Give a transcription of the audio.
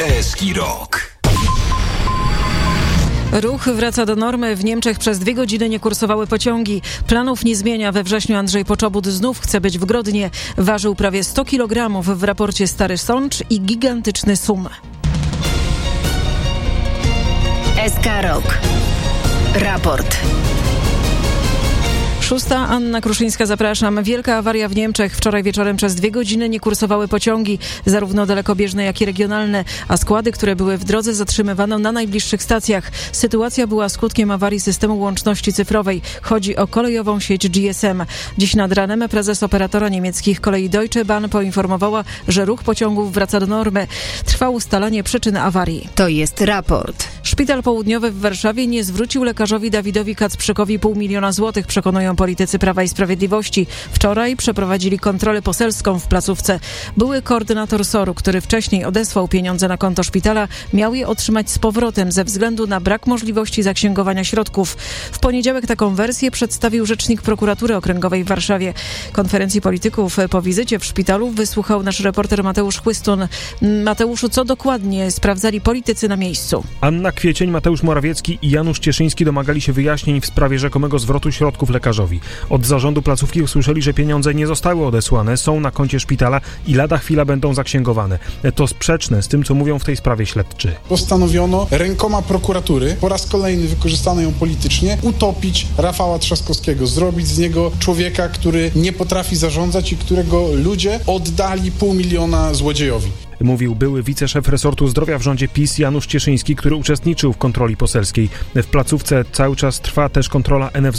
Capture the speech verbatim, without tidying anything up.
Eskirok. Ruch wraca do normy. W Niemczech przez dwie godziny nie kursowały pociągi. Planów nie zmienia. We wrześniu Andrzej Poczobut znów chce być w Grodnie. Ważył prawie sto kilogramów w raporcie Stary Sącz i gigantyczny sum. Eskarok. Raport. Szósta, Anna Kruszyńska, zapraszam. Wielka awaria w Niemczech. Wczoraj wieczorem przez dwie godziny nie kursowały pociągi, zarówno dalekobieżne, jak i regionalne, a składy, które były w drodze, zatrzymywano na najbliższych stacjach. Sytuacja była skutkiem awarii systemu łączności cyfrowej. Chodzi o kolejową sieć G S M. Dziś nad ranem prezes operatora niemieckich kolei Deutsche Bahn poinformowała, że ruch pociągów wraca do normy. Trwa ustalanie przyczyn awarii. To jest raport. Szpital Południowy w Warszawie nie zwrócił lekarzowi Dawidowi Kacprzykowi pół miliona złotych, przekonują politycy Prawa i Sprawiedliwości. Wczoraj przeprowadzili kontrolę poselską w placówce. Były koordynator S O R-u, który wcześniej odesłał pieniądze na konto szpitala, miał je otrzymać z powrotem ze względu na brak możliwości zaksięgowania środków. W poniedziałek taką wersję przedstawił rzecznik prokuratury okręgowej w Warszawie. Konferencji polityków po wizycie w szpitalu wysłuchał nasz reporter Mateusz Chłystun. Mateuszu, co dokładnie sprawdzali politycy na miejscu? Anna Kwiecień, Mateusz Morawiecki i Janusz Cieszyński domagali się wyjaśnień w sprawie rzekomego zwrotu środków lekarzowi. Od zarządu placówki usłyszeli, że pieniądze nie zostały odesłane, są na koncie szpitala i lada chwila będą zaksięgowane. To sprzeczne z tym, co mówią w tej sprawie śledczy. Postanowiono rękoma prokuratury, po raz kolejny wykorzystano ją politycznie, utopić Rafała Trzaskowskiego, zrobić z niego człowieka, który nie potrafi zarządzać i którego ludzie oddali pół miliona złodziejowi. Mówił były wiceszef resortu zdrowia w rządzie PiS Janusz Cieszyński, który uczestniczył w kontroli poselskiej. W placówce cały czas trwa też kontrola N F Z